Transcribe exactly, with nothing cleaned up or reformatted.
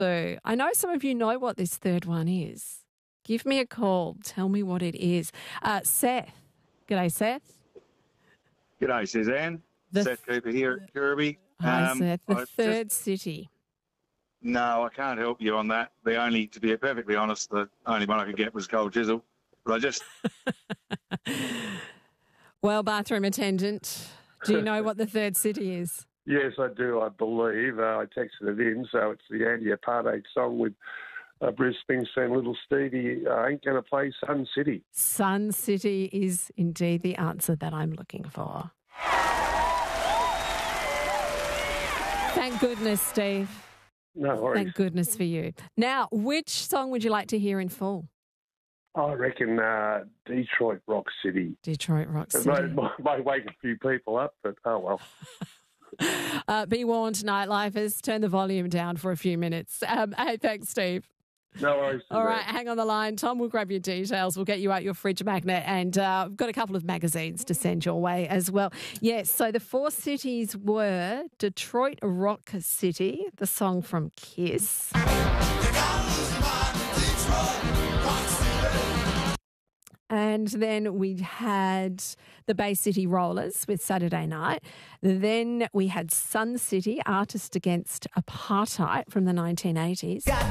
So I know some of you know what this third one is. Give me a call. Tell me what it is. Uh, Seth. G'day, Seth. G'day, Suzanne. The Seth Cooper here at Kirby. Hi, Um, Seth. The I third just- city. no, I can't help you on that. The only, to be perfectly honest, the only one I could get was Cold Chisel. But I just, Well, bathroom attendant, do you know what the third city is? Yes, I do, I believe. Uh, I texted it in, so it's the Andy Apartheid song with uh, Bruce Springsteen, Little Stevie. I ain't going to play Sun City. Sun City is indeed the answer that I'm looking for. Thank goodness, Steve. No worries. Thank goodness for you. Now, which song would you like to hear in full? I reckon uh, Detroit Rock City. Detroit Rock It City. might, might, might wake a few people up, but oh well. Uh, be warned, nightlifers, turn the volume down for a few minutes. Um, hey, thanks, Steve. No worries. All right, hang on the line. Tom will grab your details. We'll get you out your fridge magnet, and uh, we've got a couple of magazines to send your way as well. Yes, so the four cities were Detroit Rock City, the song from Kiss. And then we had the Bay City Rollers with Saturday Night. Then we had Sun City, Artist Against Apartheid from the nineteen eighties.